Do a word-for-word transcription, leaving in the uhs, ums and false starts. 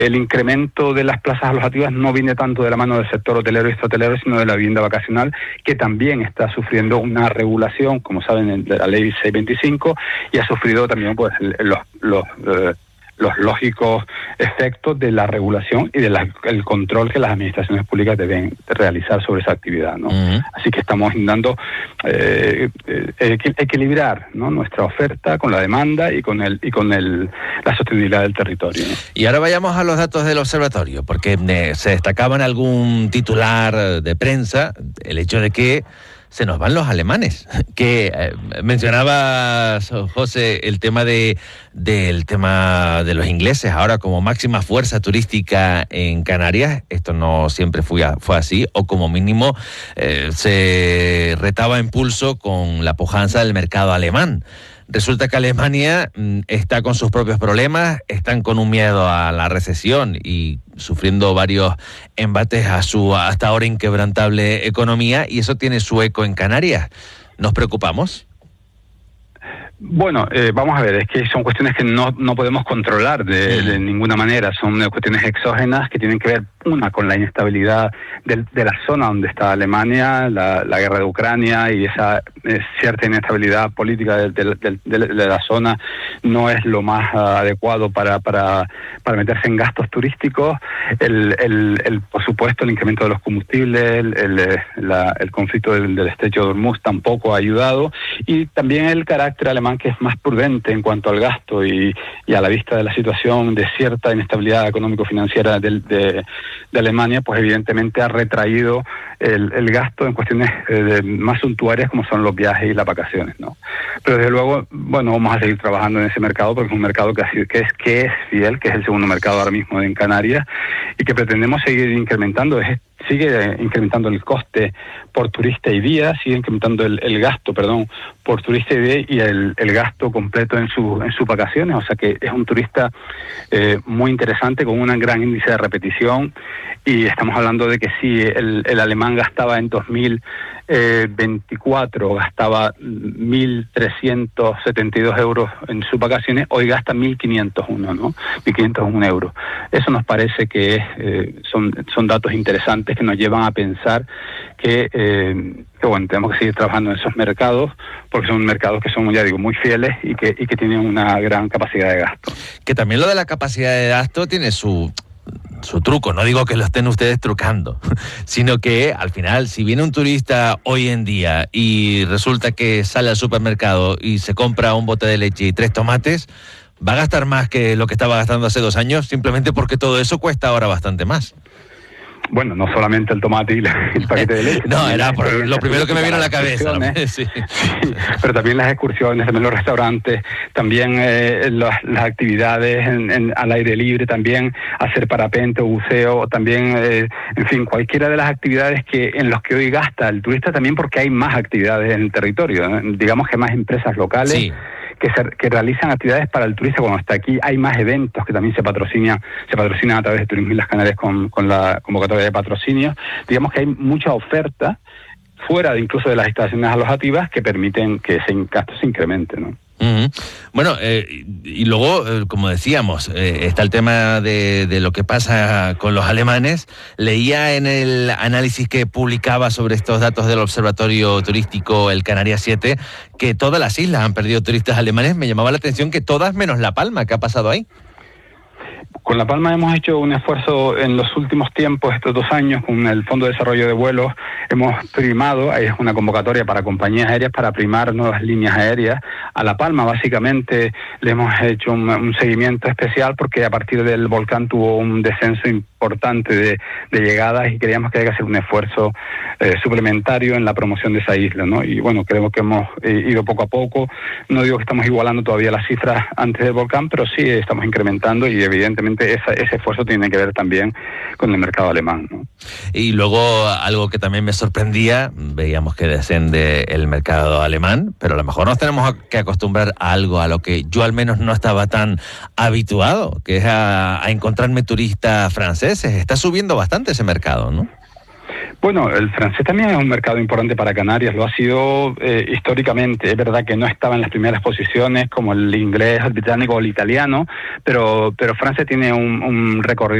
el incremento de las plazas alojativas no viene tanto de la mano del sector hotelero y extrahotelero, sino de la vivienda vacacional, que también está sufriendo una regulación, como saben, de la ley seiscientos veinticinco, y ha sufrido también pues los... los eh, los lógicos efectos de la regulación y del el control que las administraciones públicas deben realizar sobre esa actividad, ¿no? Uh-huh. Así que estamos intentando eh, eh, equilibrar, ¿no?, nuestra oferta con la demanda y con el y con el la sostenibilidad del territorio, ¿no? Y ahora vayamos a los datos del observatorio, porque eh, se destacaba en algún titular de prensa el hecho de que se nos van los alemanes, que eh, mencionabas, José, el tema de del tema de los ingleses ahora como máxima fuerza turística en Canarias. Esto no siempre fue, fue así, o como mínimo eh, se retaba en pulso con la pujanza del mercado alemán. Resulta que Alemania mm, está con sus propios problemas, están con un miedo a la recesión y sufriendo varios embates a su hasta ahora inquebrantable economía, y eso tiene su eco en Canarias. ¿Nos preocupamos? Bueno, eh, vamos a ver, es que son cuestiones que no, no podemos controlar de, de ninguna manera, son cuestiones exógenas que tienen que ver, una, con la inestabilidad de, de la zona donde está Alemania, la, la guerra de Ucrania y esa eh, cierta inestabilidad política de, de, de, de, de la zona no es lo más uh, adecuado para, para, para meterse en gastos turísticos, el, el, el, por supuesto el incremento de los combustibles, el, el, la, el conflicto del, del estrecho de Hormuz tampoco ha ayudado, y también el carácter alemán, que es más prudente en cuanto al gasto y, y a la vista de la situación de cierta inestabilidad económico-financiera de, de, de Alemania, pues evidentemente ha retraído el, el gasto en cuestiones eh, de, más suntuarias como son los viajes y las vacaciones, ¿no? Pero desde luego, bueno, vamos a seguir trabajando en ese mercado porque es un mercado que, ha sido, que, es, que es fiel, que es el segundo mercado ahora mismo en Canarias y que pretendemos seguir incrementando. Es sigue incrementando el coste por turista y día, sigue incrementando el, el gasto, perdón, por turista y día y el, el gasto completo en, su, en sus vacaciones, o sea que es un turista eh, muy interesante con un gran índice de repetición, y estamos hablando de que sí, el, el alemán gastaba en dos mil veinticuatro, gastaba mil trescientos setenta y dos euros en sus vacaciones, hoy gasta mil quinientos uno, ¿no? mil quinientos uno euros. Eso nos parece que es, eh, son, son datos interesantes que nos llevan a pensar que, eh, que bueno, tenemos que seguir trabajando en esos mercados, porque son mercados que son, ya digo, muy fieles y que, y que tienen una gran capacidad de gasto. Que también lo de la capacidad de gasto tiene su... su truco, no digo que lo estén ustedes trucando, sino que al final, si viene un turista hoy en día y resulta que sale al supermercado y se compra un bote de leche y tres tomates, va a gastar más que lo que estaba gastando hace dos años, simplemente porque todo eso cuesta ahora bastante más. Bueno, no solamente el tomate y la, el paquete de leche. No, era por lo primero que me vino a la cabeza. Sí. Sí, pero también las excursiones, también los restaurantes, también eh, las, las actividades en, en, al aire libre, también hacer parapente o buceo, también, eh, en fin, cualquiera de las actividades que en los que hoy gasta el turista, también porque hay más actividades en el territorio, ¿no? Digamos que más empresas locales. Sí. Que, se, que realizan actividades para el turista cuando está aquí. Hay más eventos que también se patrocinan se patrocinan a través de Turismo Islas Canarias con, con la convocatoria de patrocinio. Digamos que hay mucha oferta fuera de incluso de las instalaciones alojativas que permiten que ese gasto se incremente, ¿no? Uh-huh. Bueno, eh, y luego, eh, como decíamos, eh, está el tema de, de lo que pasa con los alemanes. Leía en el análisis que publicaba sobre estos datos del Observatorio Turístico el Canarias siete que todas las islas han perdido turistas alemanes. Me llamaba la atención que todas menos La Palma. ¿Qué ha pasado ahí? Con La Palma hemos hecho un esfuerzo en los últimos tiempos, estos dos años, con el Fondo de Desarrollo de Vuelos. Hemos primado, es una convocatoria para compañías aéreas para primar nuevas líneas aéreas. A La Palma, básicamente, le hemos hecho un, un seguimiento especial porque a partir del volcán tuvo un descenso importante de, de llegadas y creíamos que hay que hacer un esfuerzo eh, suplementario en la promoción de esa isla, ¿no? Y bueno, creemos que hemos eh, ido poco a poco. No digo que estamos igualando todavía las cifras antes del volcán, pero sí estamos incrementando y evidentemente Esa, ese esfuerzo tiene que ver también con el mercado alemán, ¿no? Y luego algo que también me sorprendía, veíamos que desciende el mercado alemán, pero a lo mejor nos tenemos que acostumbrar a algo a lo que yo al menos no estaba tan habituado, que es a, a encontrarme turistas franceses. Está subiendo bastante ese mercado, ¿no? Bueno, el francés también es un mercado importante para Canarias, lo ha sido eh, históricamente. Es verdad que no estaba en las primeras posiciones como el inglés, el británico o el italiano, pero, pero Francia tiene un, un recorrido